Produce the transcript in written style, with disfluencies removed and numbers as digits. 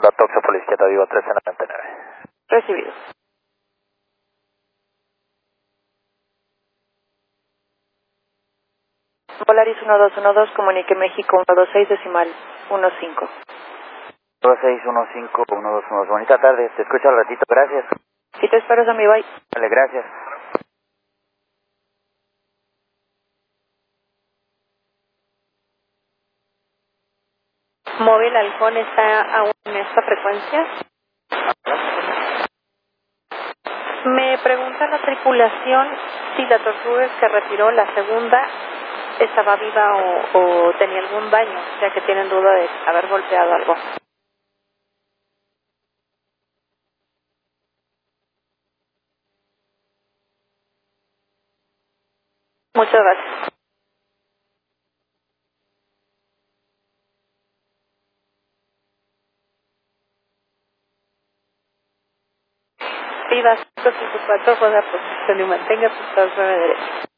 Honda Toxo Policía Vivo 1399. Recibido. Polaris 1212, comunique México 126 decimal 15. 2615-1212. Bonita tarde, te escucho al ratito, gracias. Sí, te espero, Sammy, bye. Vale, gracias. Móvil Halcón está aún en esta frecuencia. Me pregunta la tripulación si la tortuga que retiró la segunda estaba viva o tenía algún daño, ya que tienen duda de haber golpeado algo. Muchas gracias. Viva 554, juega posición y mantenga su paso a la derecha.